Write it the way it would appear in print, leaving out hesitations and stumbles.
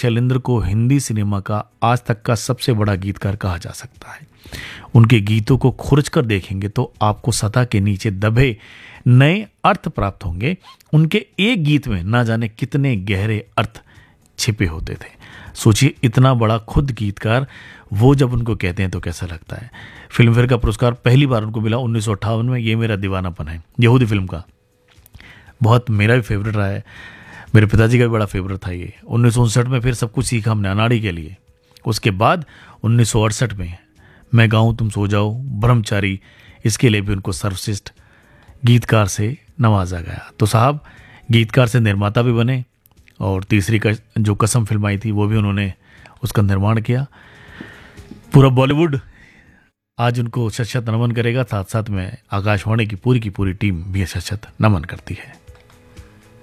शैलेंद्र को हिंदी सिनेमा का आज तक का सबसे बड़ा गीतकार कहा जा सकता है। उनके गीतों को खुरच कर देखेंगे तो आपको सतह के नीचे दबे नए अर्थ प्राप्त होंगे। उनके एक गीत में ना जाने कितने गहरे अर्थ छिपे होते थे। सोचिए, इतना बड़ा खुद गीतकार वो जब उनको कहते हैं तो कैसा लगता है। फिल्म फेयर का पुरस्कार पहली बार उनको मिला 1958 में, ये मेरा दीवानापन है, यहूदी फिल्म का। बहुत मेरा भी फेवरेट रहा है, मेरे पिताजी का भी बड़ा फेवरेट था ये। 1959 में फिर सब कुछ सीखा हमने अनाड़ी के लिए। उसके बाद 1968 में मैं गाऊं तुम सो जाओ, ब्रह्मचारी, इसके लिए भी उनको सर्वश्रेष्ठ गीतकार से नवाजा गया। तो साहब गीतकार से निर्माता भी बने और तीसरी का जो कसम फिल्म आई थी वो भी उन्होंने उसका निर्माण किया। पूरा बॉलीवुड आज उनको शत शत नमन करेगा, साथ साथ में आकाशवाणी की पूरी टीम भी शत शत नमन करती है।